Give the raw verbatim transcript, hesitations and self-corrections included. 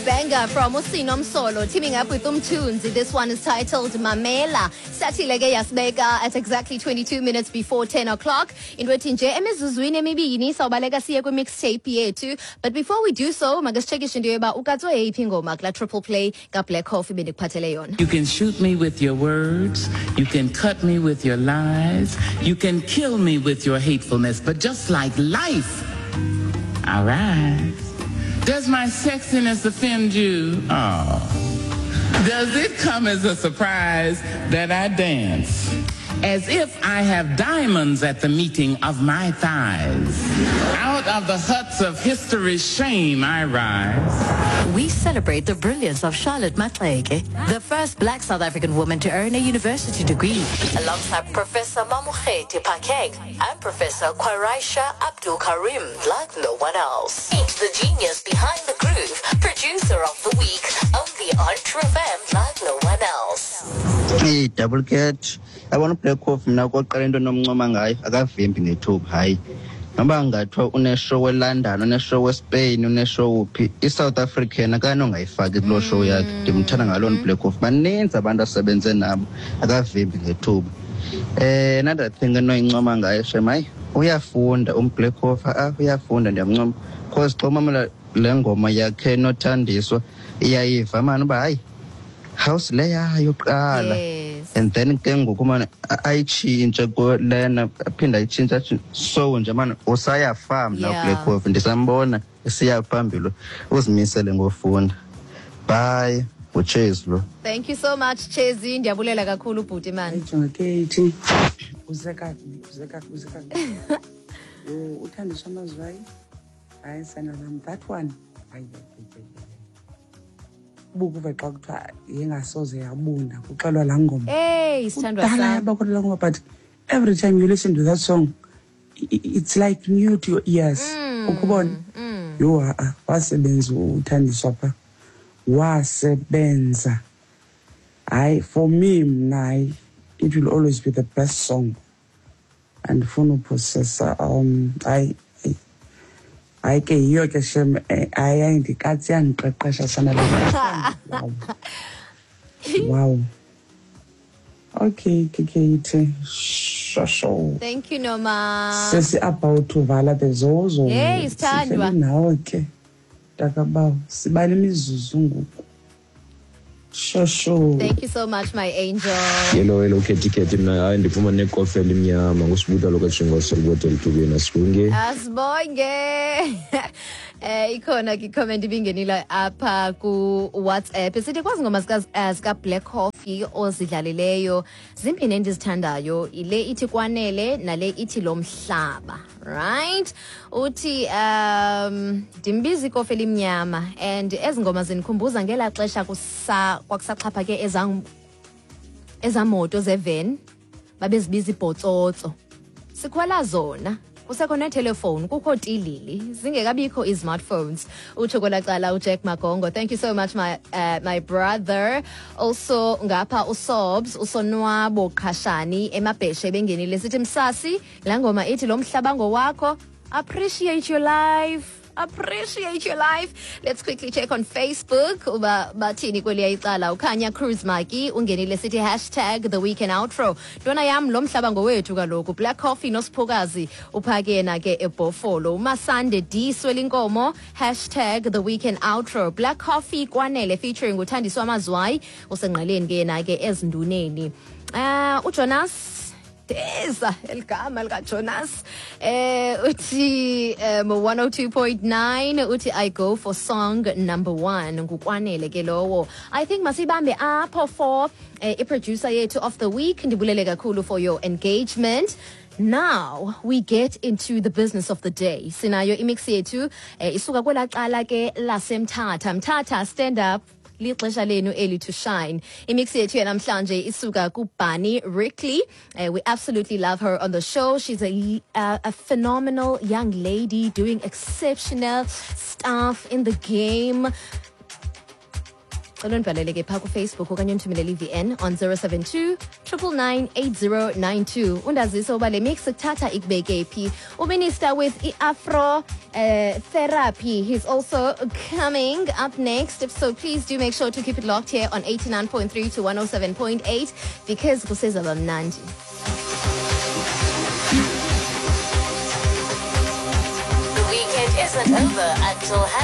banger from Usinom Solo, teaming up with Umtunes. This one is titled Mamela. Satilege Yasbeka at exactly twenty-two minutes before ten o'clock. In Wetinje, emizuzwini emibini sawubaleka siye kwi mixtape yethu. But before we do so, magasitshekishe into yoba ukatso yeyiphi ingoma kula triple play ka Black Coffee bendikuphathele yona. You can shoot me with your words, you can cut me with your lies, you can kill me with your hatefulness, but just like life, all right. Does my sexiness offend you? Oh. Does it come as a surprise that I dance as if I have diamonds at the meeting of my thighs? Out of the huts of history's shame I rise. We celebrate the brilliance of Charlotte Maxeke, the first black South African woman to earn a university degree, alongside Professor Mamokgethi Phakeng and Professor Kwaraisha Abdul Karim, like no one else. Meet the genius behind the groove, producer of the week, only on True F M, like no one else. Hey, double cat. I want to play coffee now. Got current no ngayo akavimbi ngethuba hayi. Noma ngathiwa uneshow eLondon, uneshow eSpain, uneshow uphi iSouth African akano ngayifaki kulo show yakhe. Ndimthanda ngalona Black Coffee. Baninzi abantu asebenze nabo akavimbi ngethuba. Eh another thing enoyincoma ngayo shemayi uyafunda umBlack Coffee ah uyafunda ndiyamncoma because xa mamela le ngoma yakhe nothandiswa iyayiva manje uba hayi house leya yoqala. And then ke ngoku manje ayitshintshe ko lena aphinda ayitshintsha so nje manje usaya farm na Black Coffee ndisambona siya phambili uzimisele ngofunda. Bye uChase lo. Thank you so much Chase, ndiyabulela kakhulu bhuti man. Jonkethi uzekaphi uzekaphi uzekaphi oh uthandiswa amazwi hayi sana lam that one hayi bukuve xa kuthiwa yengasoze yabunda kuxelwa laa ngoma. Hey sithandwa sami bakholela ngoma but every time you listen to that song it's like new to your ears. Ukubona yo a wasebenza uthandiswa pha wasebenza hayi for me mna it will always be the best song and funa uprocessor um I I ke yiyo ke shem ayi ndikatsi yandiqeqesha sana la. Wow. Okay, Kikete. Shosho. Thank you Noma. Sesi about to vala bezozo. Hey, sithandwa. Nawe ke. Takabawo sibale imizuzu ngoku. Shosho. Thank you so much my angel. Hello hello Keti Keti mina hayi ndiphuma nekofi elimnyama ngusibuta lokachingo solibotela tubena sibunge. Asibonge. Eh ikhona ki comment ibingenile apha ku WhatsApp. Sithi kwazi ngoma zika Black Coffee ozidlalileyo zimpini endizithandayo ile ithi kwanele nale ithi lomhlaba. Right? Uthi um dimbizi ikofi elimnyama and ezingoma zinikhumbuza ngela xesha kusa kwakusaxhapha ke ezang ezamoto zevan babezibiza ibhotsotso. Sikhwela zona. Kusekhona telephone kukho tilili zingekabikho i-smartphones. Uchokola cala uJack Magongo. Thank you so much my uh, my brother. Also ngapha uSobs usonwabo Khashani emabheshe bengenile sithi msasi la ngoma ithi lo mhlaba ngowakho. Appreciate your life. Appreciate your life. Let's quickly check on Facebook. Uba bathini kweliya icala ukhanya Cruise Maki ungenile sithi hashtag the weekend outro. Dona yam lo mhlaba ngowethu kaloku. Black Coffee noSiphokazi uphakena ke eBhofolo. Umasande D Swelinkomo hashtag the weekend outro. Black Coffee kwanele featuring uthandiswa amazwi usenqaleni ke na ke ezinduneni. Ah uh, uJonas Teza elgama lika Jonas eh uthi um one oh two point nine uthi I go for song number one ngukwanele ke lowo. I think masibambe apho for uh, a producer yethu of the week. Ndibulele kakhulu for your engagement. Now we get into the business of the day. Sinayo imix yethu eh, isuka kwela cala ke lasemthatha. Mthatha stand up. Lixesha lenu eli to shine. Imix yethu namhlanje isuka ku Bunny Rickley. Uh, we absolutely love her on the show. She's a uh, a phenomenal young lady doing exceptional stuff in the game. cela undibhalele ke phaa kufacebook okanye undithumelele i-V N on zero seven two nine nine eight zero nine two undazise uba le mix kuthatha ikubeke phi. Uminister with i-afro uh, therapy, he's also coming up next, so please do make sure to keep it locked here on eighty-nine point three to one oh seven point eight because kusezaba mnandi. The weekend isn't over until